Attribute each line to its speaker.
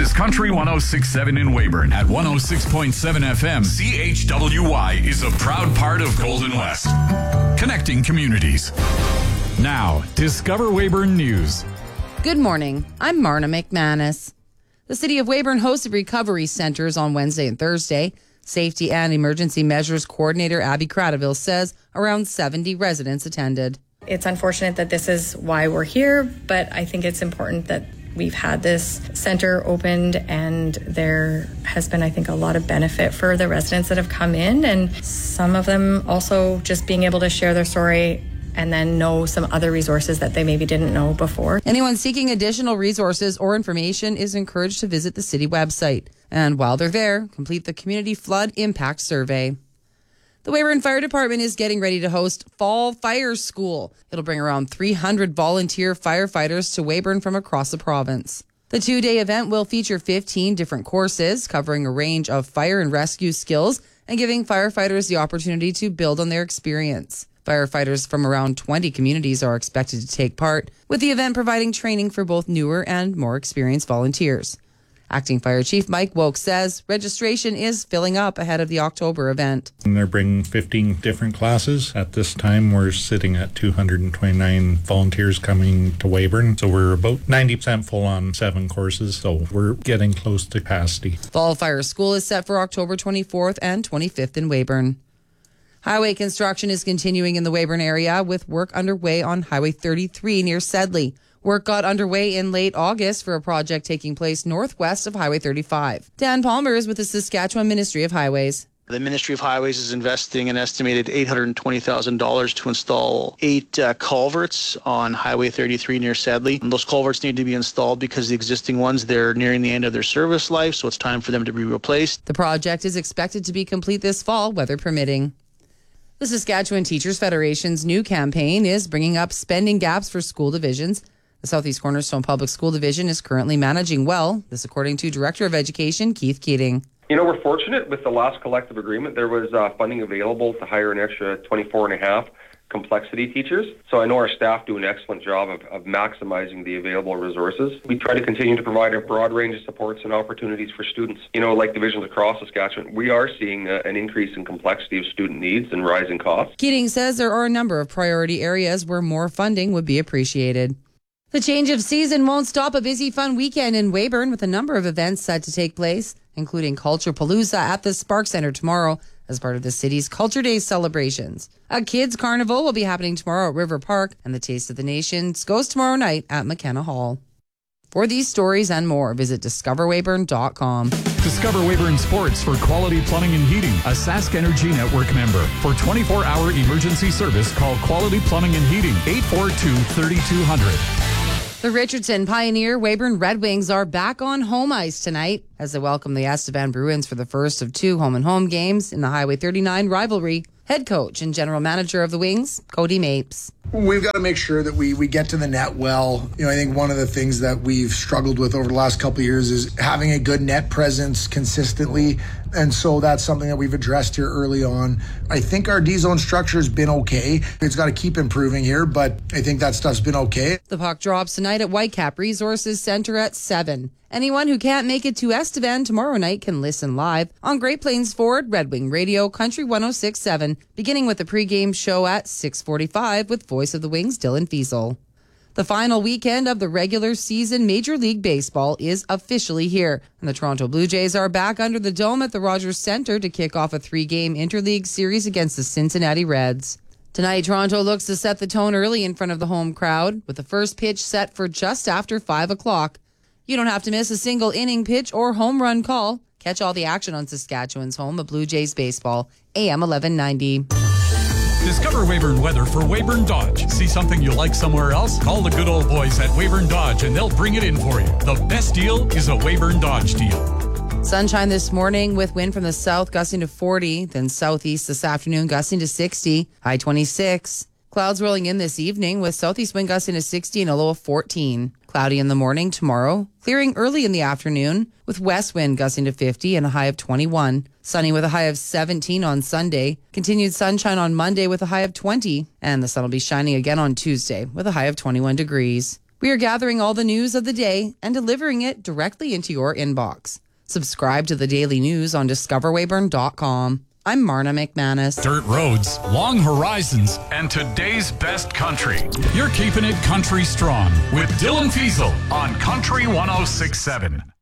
Speaker 1: is Country 106.7 in Weyburn. At 106.7 FM, CHWY is a proud part of Golden West. Connecting communities. Now, Discover Weyburn News.
Speaker 2: Good morning. I'm Marna McManus. The City of Weyburn hosted recovery centers on Wednesday and Thursday. Safety and Emergency Measures Coordinator Abby Cradaville says around 70 residents attended.
Speaker 3: It's unfortunate that this is why we're here, but I think it's important that we've had this center opened, and there has been, I think, a lot of benefit for the residents that have come in, and some of them also just being able to share their story and then know some other resources that they maybe didn't know before.
Speaker 2: Anyone seeking additional resources or information is encouraged to visit the city website. And while they're there, complete the Community Flood Impact Survey. The Weyburn Fire Department is getting ready to host Fall Fire School. It'll bring around 300 volunteer firefighters to Weyburn from across the province. The two-day event will feature 15 different courses covering a range of fire and rescue skills and giving firefighters the opportunity to build on their experience. Firefighters from around 20 communities are expected to take part, with the event providing training for both newer and more experienced volunteers. Acting Fire Chief Mike Woke says registration is filling up ahead of the October event.
Speaker 4: And they're bringing 15 different classes. At this time, we're sitting at 229 volunteers coming to Weyburn. So we're about 90% full on 7 courses. So we're getting close to capacity.
Speaker 2: Fall Fire School is set for October 24th and 25th in Weyburn. Highway construction is continuing in the Weyburn area with work underway on Highway 33 near Sedley. Work got underway in late August for a project taking place northwest of Highway 35. Dan Palmer is with the Saskatchewan Ministry of Highways.
Speaker 5: The Ministry of Highways is investing an estimated $820,000 to install 8 culverts on Highway 33 near Sedley. And those culverts need to be installed because the existing ones, they're nearing the end of their service life, so it's time for them to be replaced.
Speaker 2: The project is expected to be complete this fall, weather permitting. The Saskatchewan Teachers Federation's new campaign is bringing up spending gaps for school divisions. The Southeast Cornerstone Public School Division is currently managing well, this according to Director of Education Keith Keating.
Speaker 6: We're fortunate with the last collective agreement. There was funding available to hire an extra 24 and a half complexity teachers. So I know our staff do an excellent job of maximizing the available resources. We try to continue to provide a broad range of supports and opportunities for students. Like divisions across Saskatchewan, we are seeing an increase in complexity of student needs and rising costs.
Speaker 2: Keating says there are a number of priority areas where more funding would be appreciated. The change of season won't stop a busy, fun weekend in Weyburn with a number of events set to take place, including Culture Palooza at the Spark Centre tomorrow as part of the city's Culture Days celebrations. A kids' carnival will be happening tomorrow at River Park, and the Taste of the Nations goes tomorrow night at McKenna Hall. For these stories and more, visit discoverweyburn.com.
Speaker 1: Discover Weyburn Sports for quality plumbing and heating, a Sask Energy Network member. For 24-hour emergency service, call Quality Plumbing and Heating, 842-3200.
Speaker 2: The Richardson Pioneer Weyburn Red Wings are back on home ice tonight as they welcome the Estevan Bruins for the first of 2 home-and-home games in the Highway 39 rivalry. Head coach and general manager of the Wings, Cody Mapes.
Speaker 7: We've got to make sure that we get to the net well. I think one of the things that we've struggled with over the last couple of years is having a good net presence consistently. And so that's something that we've addressed here early on. I think our D-zone structure has been okay. It's got to keep improving here, but I think that stuff's been okay.
Speaker 2: The puck drops tonight at Whitecap Resources Center at 7. Anyone who can't make it to Estevan tomorrow night can listen live on Great Plains Ford Red Wing Radio Country 106.7, beginning with the pregame show at 6:45 with Voice of the Wings Dylan Fiesel. The final weekend of the regular season Major League Baseball is officially here, and the Toronto Blue Jays are back under the dome at the Rogers Centre to kick off a 3-game interleague series against the Cincinnati Reds. Tonight, Toronto looks to set the tone early in front of the home crowd, with the first pitch set for just after 5 o'clock. You don't have to miss a single inning pitch or home run call. Catch all the action on Saskatchewan's home of Blue Jays baseball, AM 1190.
Speaker 1: Discover Weyburn weather for Weyburn Dodge. See something you like somewhere else? Call the good old boys at Weyburn Dodge and they'll bring it in for you. The best deal is a Weyburn Dodge deal.
Speaker 2: Sunshine this morning with wind from the south gusting to 40, then southeast this afternoon gusting to 60, high 26. Clouds rolling in this evening with southeast wind gusting to 60 and a low of 14. Cloudy in the morning tomorrow, clearing early in the afternoon with west wind gusting to 50 and a high of 21. Sunny with a high of 17 on Sunday. Continued sunshine on Monday with a high of 20. And the sun will be shining again on Tuesday with a high of 21 degrees. We are gathering all the news of the day and delivering it directly into your inbox. Subscribe to the daily news on discoverweyburn.com. I'm Marna McManus.
Speaker 1: Dirt roads, long horizons, and today's best country. You're keeping it country strong with Dylan Fiesel on Country 106.7.